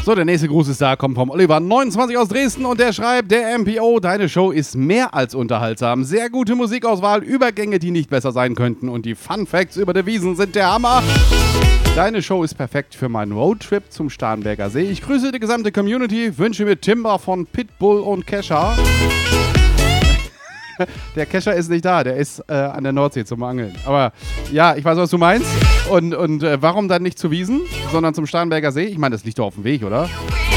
So, der nächste Gruß ist da, kommt vom Oliver, 29 aus Dresden und der schreibt, der MPO, deine Show ist mehr als unterhaltsam. Sehr gute Musikauswahl, Übergänge, die nicht besser sein könnten und die Fun Facts über die Wiesn sind der Hammer. Deine Show ist perfekt für meinen Roadtrip zum Starnberger See. Ich grüße die gesamte Community, wünsche mir Timber von Pitbull und Kesha. Der Kescher ist nicht da, der ist an der Nordsee zum Angeln. Aber ja, ich weiß, was du meinst. Und warum dann nicht zu Wiesn, sondern zum Starnberger See? Ich meine, das liegt doch auf dem Weg, oder?